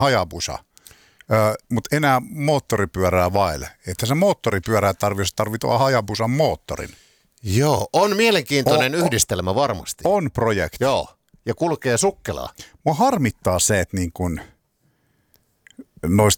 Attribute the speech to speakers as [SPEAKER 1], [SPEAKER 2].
[SPEAKER 1] Hayabusa, mutta enää moottoripyörää vaille. Että se moottoripyörää tarvitsee tuolla Hayabusan moottorin.
[SPEAKER 2] Joo, on mielenkiintoinen yhdistelmä varmasti.
[SPEAKER 1] On projekti.
[SPEAKER 2] Joo, ja kulkee sukkelaa.
[SPEAKER 1] Mua harmittaa se, että niin kun